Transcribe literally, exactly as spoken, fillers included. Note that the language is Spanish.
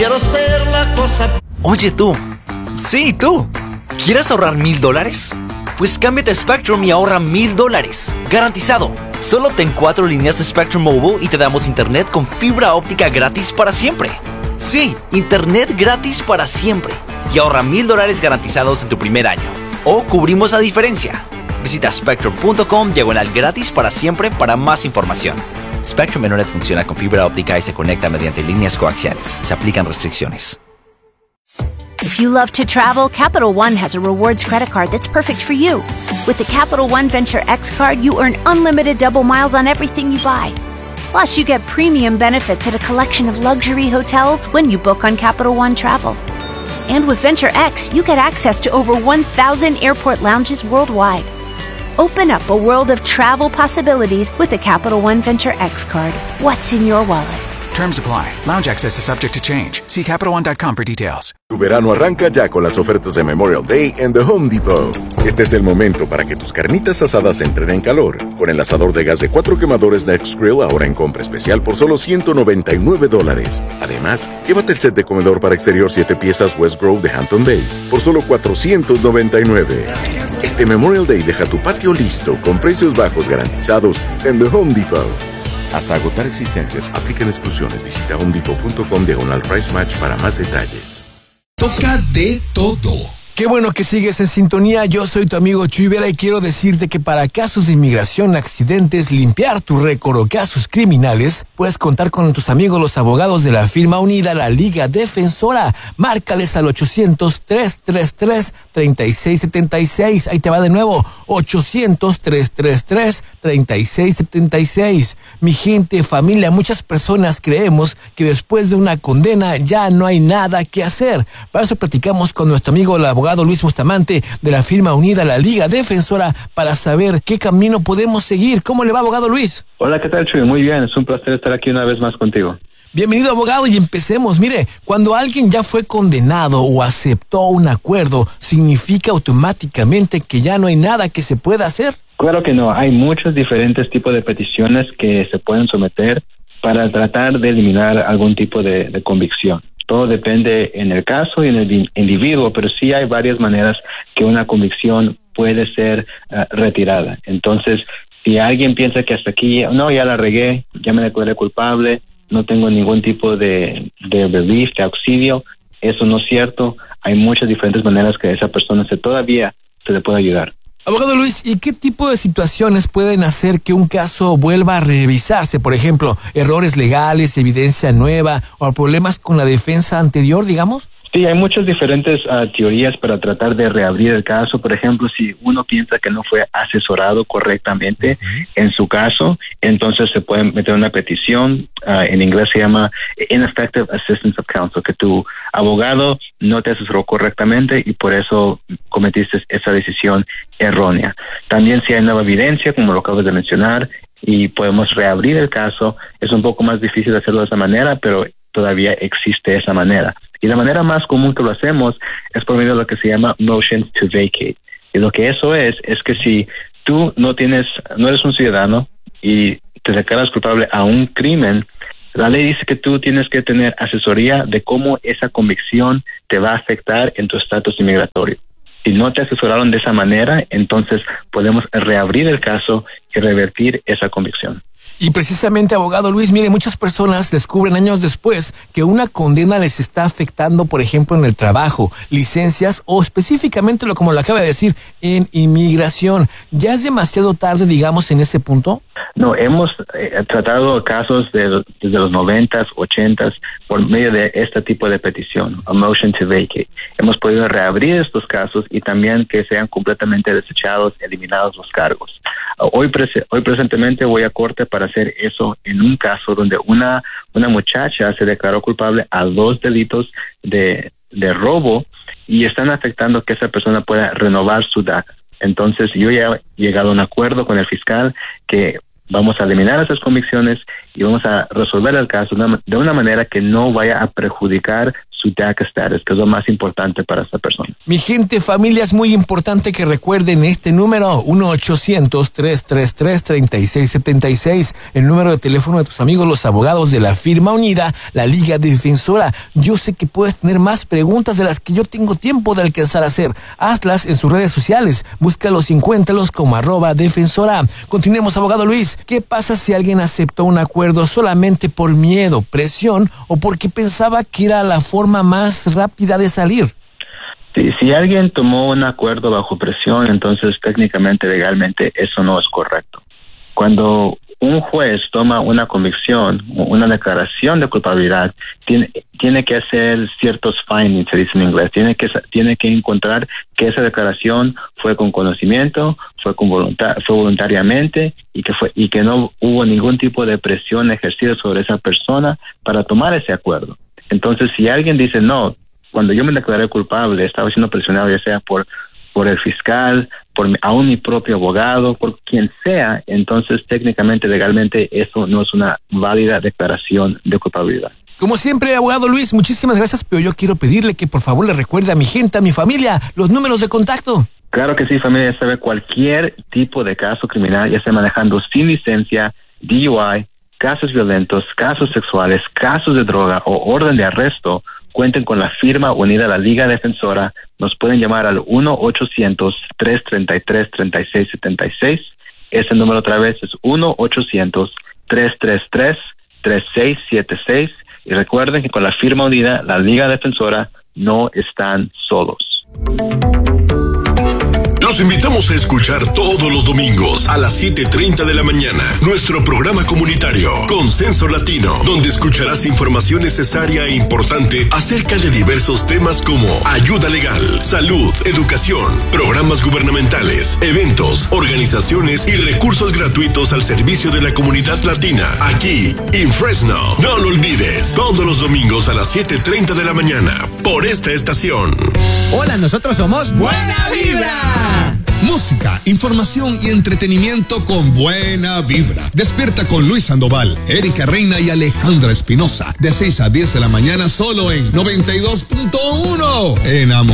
quiero ser la cosa. Oye tú, sí tú, ¿quieres ahorrar mil dólares? Pues cámbiate a Spectrum y ahorra mil dólares, garantizado. Solo obtén cuatro líneas de Spectrum Mobile y te damos internet con fibra óptica gratis para siempre. Sí, internet gratis para siempre. Y ahorra mil dólares garantizados en tu primer año. O cubrimos la diferencia. Visita spectrum punto com diagonal gratis para siempre para más información. Spectrum Internet funciona con fibra óptica y se conecta mediante líneas coaxiales. Se aplican restricciones. If you love to travel, Capital One has a rewards credit card that's perfect for you. With the Capital One Venture X card, you earn unlimited double miles on everything you buy. Plus, you get premium benefits at a collection of luxury hotels when you book on Capital One Travel. And with Venture X, you get access to over one thousand airport lounges worldwide. Open up a world of travel possibilities with the Capital One Venture X card. What's in your wallet? Terms apply. Lounge access is subject to change. See Capital One dot com for details. Tu verano arranca ya con las ofertas de Memorial Day en The Home Depot. Este es el momento para que tus carnitas asadas entren en calor. Con el asador de gas de cuatro quemadores Next Grill ahora en compra especial por solo ciento noventa y nueve dólares. Además, llévate el set de comedor para exterior siete piezas West Grove de Hampton Bay por solo cuatrocientos noventa y nueve. Este Memorial Day deja tu patio listo con precios bajos garantizados en The Home Depot. Hasta agotar existencias, aplican exclusiones. Visita homedepot punto com diagonal price match para más detalles. Toca de todo. Qué bueno que sigues en sintonía. Yo soy tu amigo Chuy Vera y quiero decirte que para casos de inmigración, accidentes, limpiar tu récord o casos criminales, puedes contar con tus amigos los abogados de la firma unida, la Liga Defensora. Márcales al ochocientos, trescientos treinta y tres, treinta y seis setenta y seis. Ahí te va de nuevo, ochocientos, trescientos treinta y tres, treinta y seis setenta y seis. Mi gente, familia, muchas personas creemos que después de una condena ya no hay nada que hacer. Para eso platicamos con nuestro amigo el abogado Luis Bustamante de la firma unida, la Liga Defensora, para saber qué camino podemos seguir. ¿Cómo le va, abogado Luis? Hola, ¿qué tal, Chuy? Muy bien, es un placer estar aquí una vez más contigo. Bienvenido, abogado, y empecemos. Mire, cuando alguien ya fue condenado o aceptó un acuerdo, ¿significa automáticamente que ya no hay nada que se pueda hacer? Claro que no, hay muchos diferentes tipos de peticiones que se pueden someter para tratar de eliminar algún tipo de, de convicción. Todo depende en el caso y en el individuo, pero sí hay varias maneras que una convicción puede ser uh, retirada. Entonces, si alguien piensa que hasta aquí, no, ya la regué, ya me declaré culpable, no tengo ningún tipo de, de relief, de auxilio, eso no es cierto. Hay muchas diferentes maneras que esa persona se todavía se le puede ayudar. Abogado Luis, ¿y qué tipo de situaciones pueden hacer que un caso vuelva a revisarse? Por ejemplo, errores legales, evidencia nueva o problemas con la defensa anterior, digamos. Sí, hay muchas diferentes uh, teorías para tratar de reabrir el caso. Por ejemplo, si uno piensa que no fue asesorado correctamente uh-huh. en su caso, entonces se puede meter una petición. Uh, en inglés se llama Ineffective Assistance of Counsel, que tu abogado no te asesoró correctamente y por eso cometiste esa decisión errónea. También si hay nueva evidencia, como lo acabas de mencionar, y podemos reabrir el caso, es un poco más difícil hacerlo de esa manera, pero todavía existe esa manera. Y la manera más común que lo hacemos es por medio de lo que se llama motions to vacate. Y lo que eso es, es que si tú no tienes, no eres un ciudadano y te declaras culpable a un crimen, la ley dice que tú tienes que tener asesoría de cómo esa convicción te va a afectar en tu estatus inmigratorio. Si no te asesoraron de esa manera, entonces podemos reabrir el caso y revertir esa convicción. Y precisamente, abogado Luis, mire, muchas personas descubren años después que una condena les está afectando, por ejemplo, en el trabajo, licencias o específicamente, lo como lo acaba de decir, en inmigración. ¿Ya es demasiado tarde, digamos, en ese punto? No, hemos eh, tratado casos de, desde los noventas, ochentas, por medio de este tipo de petición, a motion to vacate. Hemos podido reabrir estos casos y también que sean completamente desechados, eliminados los cargos. Uh, hoy, prese- hoy presentemente voy a corte para hacer eso en un caso donde una, una muchacha se declaró culpable a dos delitos de, de robo y están afectando que esa persona pueda renovar su D A C A. Entonces yo ya he llegado a un acuerdo con el fiscal que vamos a eliminar esas convicciones y vamos a resolver el caso de una, de una manera que no vaya a perjudicar su D A C A status, que es lo más importante para esta persona. Mi gente, familia, es muy importante que recuerden este número, uno ochocientos, tres tres tres, tres seis siete seis, el número de teléfono de tus amigos, los abogados de la firma unida, la Liga Defensora. Yo sé que puedes tener más preguntas de las que yo tengo tiempo de alcanzar a hacer. Hazlas en sus redes sociales, búscalos y encuéntralos como arroba defensora. Continuemos, abogado Luis. ¿Qué pasa si alguien aceptó un acuerdo solamente por miedo, presión o porque pensaba que era la forma más rápida de salir? Si, si alguien tomó un acuerdo bajo presión, entonces técnicamente, legalmente, eso no es correcto. Cuando un juez toma una convicción, una declaración de culpabilidad, tiene, tiene que hacer ciertos findings, se dice en inglés. Tiene que, tiene que encontrar que esa declaración fue con conocimiento, fue con voluntar, fue voluntariamente y que fue y que no hubo ningún tipo de presión ejercida sobre esa persona para tomar ese acuerdo. Entonces, si alguien dice no, cuando yo me declaré culpable, estaba siendo presionado ya sea por, por el fiscal, por mi, aún mi propio abogado, por quien sea, entonces técnicamente, legalmente, eso no es una válida declaración de culpabilidad. Como siempre, abogado Luis, muchísimas gracias, pero yo quiero pedirle que por favor le recuerde a mi gente, a mi familia, los números de contacto. Claro que sí, familia, ya sabe, cualquier tipo de caso criminal, ya sea manejando sin licencia, D U I, casos violentos, casos sexuales, casos de droga o orden de arresto, cuenten con la firma unida a la Liga Defensora. Nos pueden llamar al uno ochocientos, tres tres tres, tres seis siete seis. Ese número otra vez es uno ochocientos, tres tres tres, tres seis siete seis. Y recuerden que con la firma unida, la Liga Defensora, no están solos. Los invitamos a escuchar todos los domingos a las siete treinta de la mañana nuestro programa comunitario Consenso Latino, donde escucharás información necesaria e importante acerca de diversos temas como ayuda legal, salud, educación, programas gubernamentales, eventos, organizaciones y recursos gratuitos al servicio de la comunidad latina, aquí en Fresno. No lo olvides, todos los domingos a las siete treinta de la mañana por esta estación. Hola, nosotros somos Buena Vibra. Música, información y entretenimiento con buena vibra. Despierta con Luis Sandoval, Erika Reina y Alejandra Espinosa. De seis a diez de la mañana solo en noventa y dos punto uno. En Amor.